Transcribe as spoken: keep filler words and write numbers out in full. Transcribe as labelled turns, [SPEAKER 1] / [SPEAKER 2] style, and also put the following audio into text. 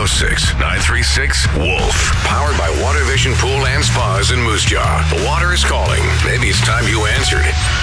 [SPEAKER 1] six, nine three six, WOLF. Powered by Water Vision Pool and Spas in Moose Jaw. The water is calling. Maybe it's time you answered.